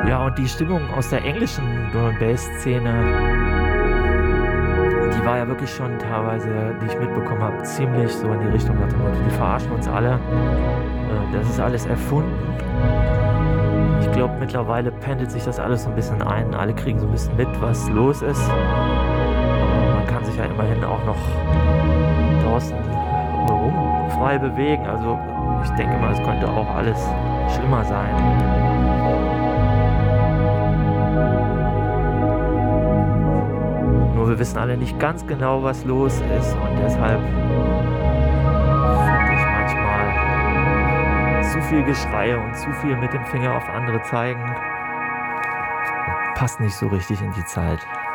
Ja, und die Stimmung aus der englischen Drum-and-Bass-Szene, die war ja wirklich schon teilweise, die ich mitbekommen habe, ziemlich so in die Richtung nach dem Motto, die verarschen uns alle. Das ist alles erfunden. Ich glaube, mittlerweile pendelt sich das alles so ein bisschen ein. Alle kriegen so ein bisschen mit, was los ist. Aber man kann sich ja immerhin auch noch draußen rum frei bewegen. Also ich denke mal, es könnte auch alles schlimmer sein. Nur wir wissen alle nicht ganz genau, was los ist, und deshalb finde ich manchmal zu viel Geschreie und zu viel mit dem Finger auf andere zeigen passt nicht so richtig in die Zeit.